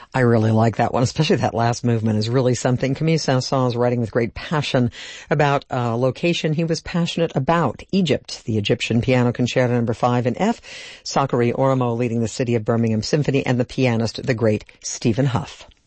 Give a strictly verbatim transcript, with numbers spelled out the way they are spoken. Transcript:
I really like that one, especially that last movement is really something. Camille Saint-Saëns is writing with great passion about a location he was passionate about, Egypt. The Egyptian Piano Concerto number five in F, Sakari Oramo leading the City of Birmingham Symphony, and the pianist, the great Stephen Hough.